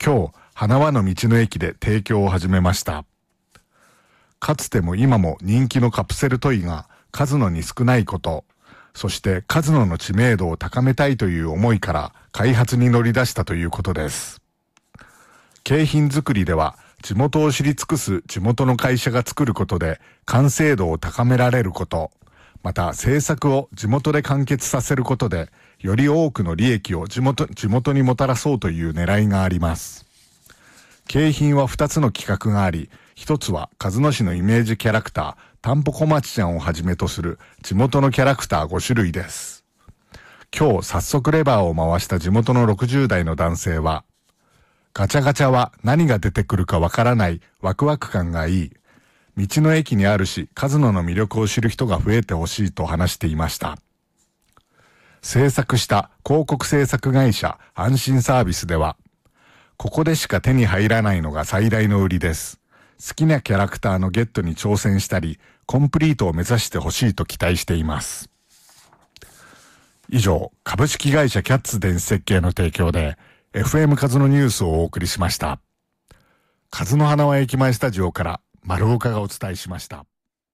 今日、花輪の道の駅で提供を始めました。かつても今も人気のカプセルトイがカズノに少ないこと、そしてカズノの知名度を高めたいという思いから開発に乗り出したということです。景品作りでは地元を知り尽くす地元の会社が作ることで完成度を高められること、また制作を地元で完結させることでより多くの利益を地元にもたらそうという狙いがあります。景品は2つの企画があり、1つは鹿角市のイメージキャラクターたんぽこまちちゃんをはじめとする地元のキャラクター5種類です。今日早速レバーを回した地元の60代の男性は、ガチャガチャは何が出てくるかわからないワクワク感がいい。道の駅にあるし、鹿角の魅力を知る人が増えてほしいと話していました。制作した広告制作会社安心サービスでは、ここでしか手に入らないのが最大の売りです。好きなキャラクターのゲットに挑戦したり、コンプリートを目指してほしいと期待しています。以上、株式会社キャッツ電子設計の提供で、FM カズノニュースをお送りしました。カズノ花輪駅前スタジオから丸岡がお伝えしました。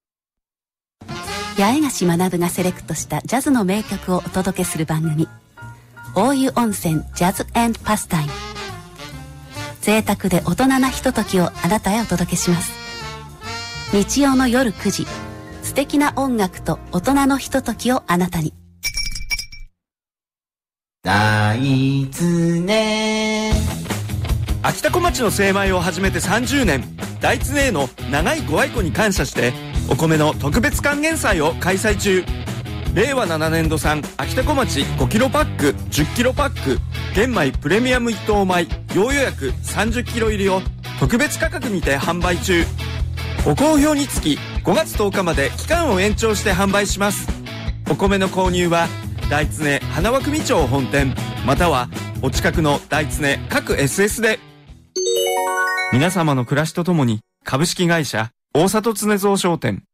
八重樫学がセレクトしたジャズの名曲をお届けする番組、大湯温泉ジャズ&パスタイム。贅沢で大人なひとときをあなたへお届けします。日曜の夜9時、素敵な音楽と大人のひとときをあなたに。 大常秋田小町の精米を始めて30年、大常への長いご愛顧に感謝してお米の特別還元祭を開催中。令和7年度産秋田小町5キロパック、10キロパック玄米プレミアム一等米用予約30キロ入りを特別価格にて販売中。ご好評につき5月10日まで期間を延長して販売します。お米の購入は大常花輪組町本店またはお近くの大常各 SS で。皆様の暮らしとともに株式会社大里常蔵商店。